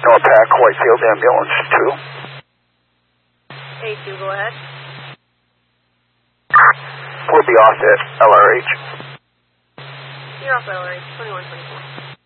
North Pack, Whitefield Ambulance 2. A2, go ahead. We'll be off at LRH. You're off LRH, 2124.